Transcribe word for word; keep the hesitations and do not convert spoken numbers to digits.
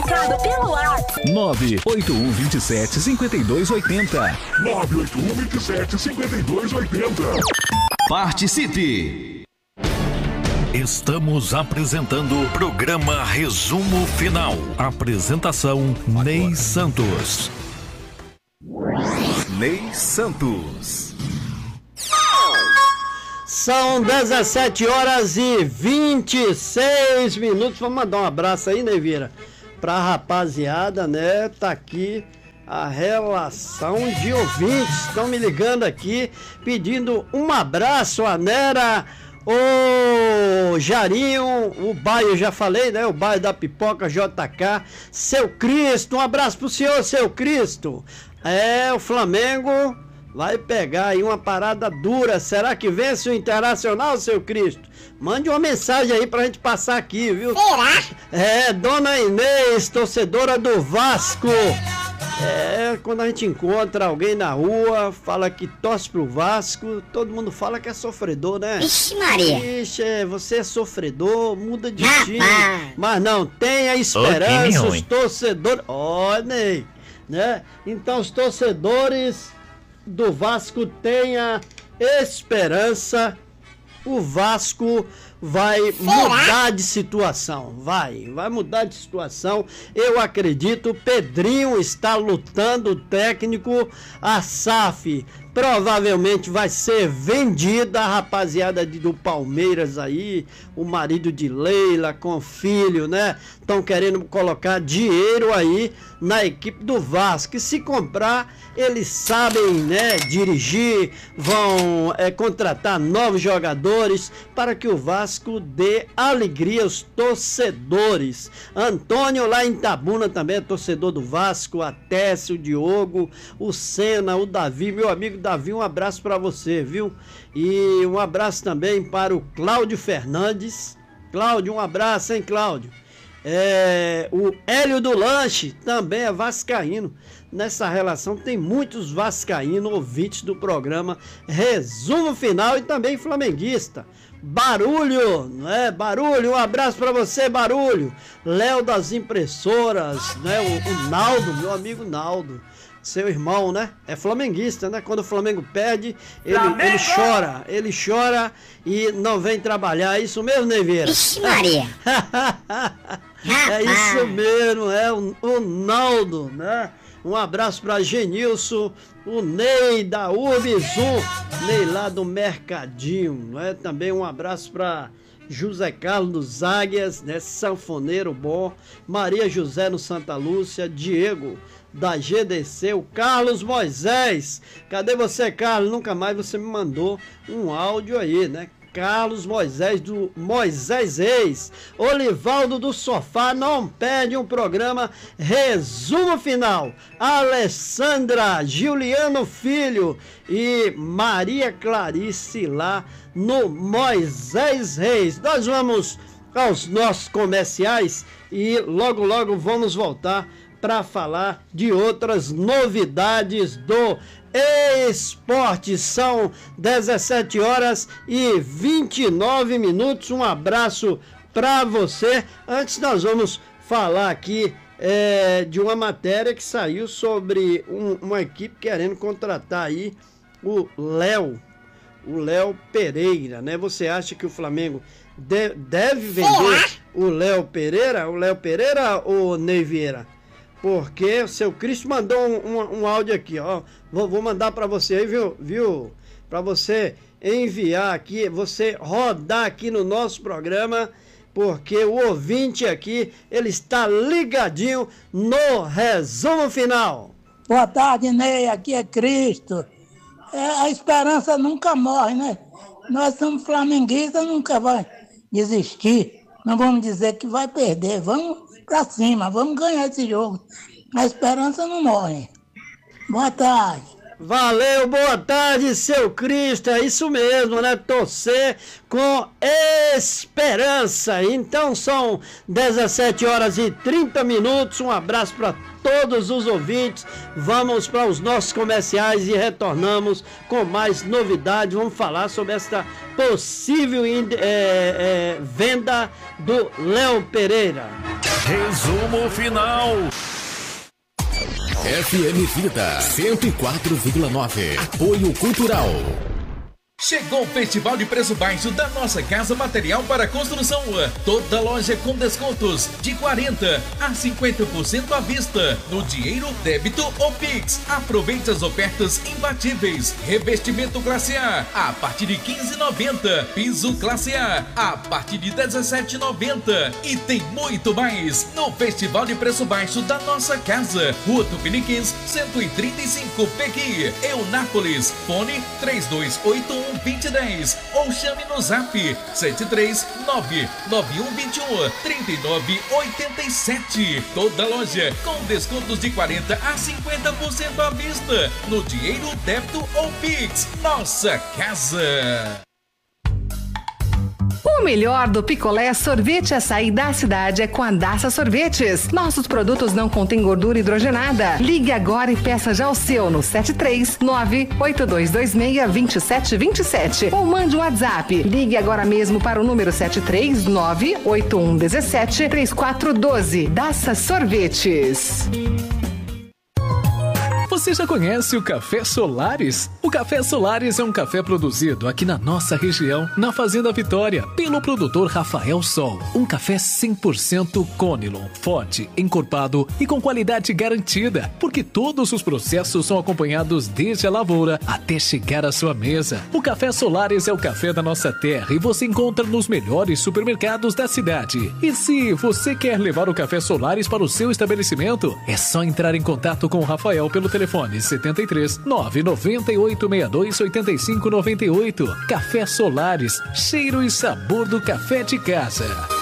recado pelo WhatsApp. nove oito um dois sete cinco dois oito zero. nove oito um dois sete cinco dois oito zero. Participe! Estamos apresentando o programa Resumo Final. Apresentação Ney Santos. Ney Santos. São dezessete horas e vinte e seis minutos. Vamos mandar um abraço aí, Nevira, pra rapaziada, né? Tá aqui a relação de ouvintes. Estão me ligando aqui, pedindo um abraço, a Nera, o Jarinho, o bairro, eu já falei, né? O bairro da Pipoca, J K, Seu Cristo. Um abraço pro senhor, Seu Cristo. É, o Flamengo vai pegar aí uma parada dura. Será que vence o Internacional, Seu Cristo? Mande uma mensagem aí pra gente passar aqui, viu? Será? É, Dona Inês, torcedora do Vasco. É, quando a gente encontra alguém na rua, fala que torce pro Vasco, todo mundo fala que é sofredor, né? Ixi, Maria. Ixi, é, você é sofredor, muda de Rapaz. time. Mas não, tenha esperança, os torcedores... Ó, Ney, né? Então os torcedores do Vasco tenha esperança. O Vasco vai mudar de situação, vai, vai mudar de situação, eu acredito. Pedrinho está lutando, o técnico, a S A F provavelmente vai ser vendida, a rapaziada do Palmeiras aí, o marido de Leila com filho, né? Estão querendo colocar dinheiro aí na equipe do Vasco, e se comprar, eles sabem, né, dirigir, vão é, contratar novos jogadores para que o Vasco dê alegria aos torcedores. Antônio lá em Itabuna também é torcedor do Vasco, a Técio, o Diogo, o Senna, o Davi, meu amigo Davi, um abraço para você, viu? E um abraço também para o Cláudio Fernandes. Cláudio, um abraço, hein, Cláudio? É, o Hélio do Lanche também é vascaíno. Nessa relação tem muitos vascaínos ouvintes do programa Resumo Final e também flamenguista. Barulho, né? Barulho, um abraço pra você, Barulho. Léo das impressoras, né? O, o Naldo, meu amigo Naldo, seu irmão, né? É flamenguista, né? Quando o Flamengo perde, ele, ele chora, ele chora e não vem trabalhar. É isso mesmo, Neveira? Ixi, Maria. É isso mesmo, é o, o Naldo, né? Um abraço para Genilson, o Ney da Urbizum, Ney lá do Mercadinho, né? Também um abraço para José Carlos dos Águias, né? Sanfoneiro bom, Maria José no Santa Lúcia, Diego da G D C, o Carlos Moisés. Cadê você, Carlos? Nunca mais você me mandou um áudio aí, né? Carlos Moisés do Moisés Reis. Olivaldo do Sofá não perde um programa Resumo Final. Alessandra, Juliano Filho e Maria Clarice lá no Moisés Reis. Nós vamos aos nossos comerciais e logo logo vamos voltar para falar de outras novidades do esporte. São dezessete horas e vinte e nove minutos. Um abraço para você. Antes nós vamos falar aqui é, de uma matéria que saiu sobre um, uma equipe querendo contratar aí o Léo, o Léo Pereira, né? Você acha que o Flamengo de, deve vender o Léo Pereira? O Léo Pereira ou Ney Vieira? Porque o Seu Cristo mandou um, um, um áudio aqui, ó. Vou, vou mandar para você aí, viu? viu? Para você enviar aqui, você rodar aqui no nosso programa, porque o ouvinte aqui, ele está ligadinho no Resumo Final. Boa tarde, Ney. Aqui é Cristo. É, a esperança nunca morre, né? Nós somos flamenguistas, nunca vai desistir. Não vamos dizer que vai perder. Vamos pra cima, vamos ganhar esse jogo. A esperança não morre. Boa tarde. Valeu, boa tarde, seu Cristo, é isso mesmo, né? Torcer com esperança. Então são dezessete horas e trinta minutos, um abraço para todos os ouvintes. Vamos para os nossos comerciais e retornamos com mais novidades. Vamos falar sobre esta possível é, é, venda do Léo Pereira. Resumo final. F M Vida cento e quatro vírgula nove. Apoio Cultural. Chegou o Festival de Preço Baixo da Nossa Casa Material para Construção. Toda loja com descontos de quarenta a cinquenta por cento à vista, no dinheiro, débito ou Pix. Aproveite as ofertas imbatíveis. Revestimento classe A a partir de quinze reais e noventa centavos. Piso classe A a partir de dezessete reais e noventa centavos. E tem muito mais no Festival de Preço Baixo da Nossa Casa. Rua Tupiniquins, cento e trinta e cinco, Pequi, Eunápolis. Fone três dois oito um vinte dez ou chame no zap sete três nove nove um dois um três nove oito sete. Toda loja com descontos de quarenta a cinquenta por cento à vista, no dinheiro, débito ou Pix. Nossa Casa. O melhor do picolé, sorvete e açaí da cidade é com a Daça Sorvetes. Nossos produtos não contêm gordura hidrogenada. Ligue agora e peça já o seu no sete três nove oito dois dois seis dois sete dois sete ou mande um WhatsApp. Ligue agora mesmo para o número sete três nove oito um um sete três quatro um dois. Daça Sorvetes. Você já conhece o Café Solares? O Café Solares é um café produzido aqui na nossa região, na Fazenda Vitória, pelo produtor Rafael Sol. Um café cem por cento Conilon, forte, encorpado e com qualidade garantida, porque todos os processos são acompanhados desde a lavoura até chegar à sua mesa. O Café Solares é o café da nossa terra e você encontra nos melhores supermercados da cidade. E se você quer levar o Café Solares para o seu estabelecimento, é só entrar em contato com o Rafael pelo telefone Telefone setenta e três nove nove oito seis dois oito cinco nove oito. Café Solares, cheiro e sabor do café de casa.